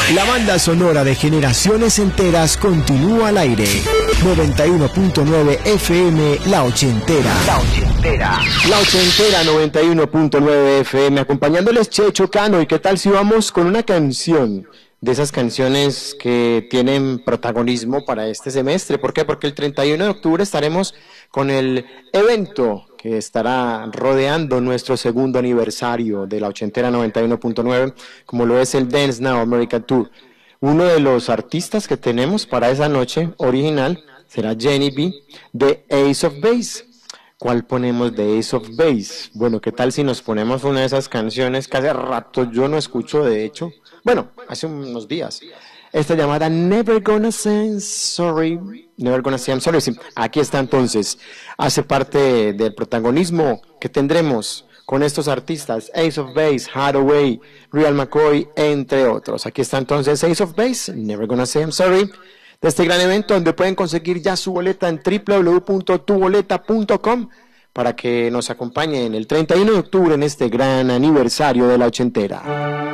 La banda sonora de generaciones enteras continúa al aire. 91.9 FM, La Ochentera. La Ochentera. La Ochentera 91.9 FM, acompañándoles Checho Cano. ¿Y qué tal si vamos con una canción de esas canciones que tienen protagonismo para este semestre? ¿Por qué? Porque el 31 de octubre estaremos con el evento que estará rodeando nuestro segundo aniversario de La Ochentera 91.9, como lo es el Dance Now America Tour. Uno de los artistas que tenemos para esa noche original será Jenny B de Ace of Base. ¿Cuál ponemos de Ace of Base? Bueno, ¿qué tal si nos ponemos una de esas canciones que hace rato yo no escucho, de hecho? Bueno, hace unos días. Esta llamada Never Gonna Say I'm Sorry. Never Gonna Say I'm Sorry. Sí, aquí está entonces. Hace parte del protagonismo que tendremos con estos artistas, Ace of Base, Hathaway, Real McCoy, entre otros. Aquí está entonces Ace of Base, Never Gonna Say I'm Sorry, de este gran evento donde pueden conseguir ya su boleta en www.tuboleta.com para que nos acompañen el 31 de octubre en este gran aniversario de La Ochentera.